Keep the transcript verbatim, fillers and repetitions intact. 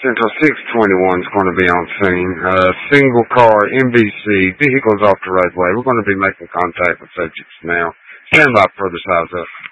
Central six twenty-one is going to be on scene. Uh, single car, M B C, vehicles off the roadway. We're going to be making contact with subjects now. Stand by for further size up.